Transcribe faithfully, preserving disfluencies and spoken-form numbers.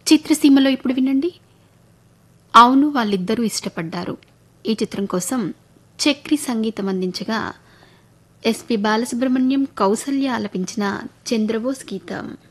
చిత్రసీమలో ఇప్పుడు వినండి. అవును వాళ్ళిద్దరూ ఇష్టపడ్డారు. ఈ చిత్రం కోసం చక్రి సంగీతం అందించగా ఎస్పి బాలసుబ్రహ్మణ్యం, కౌసల్య ఆలపించిన చంద్రబోస్ గీతం.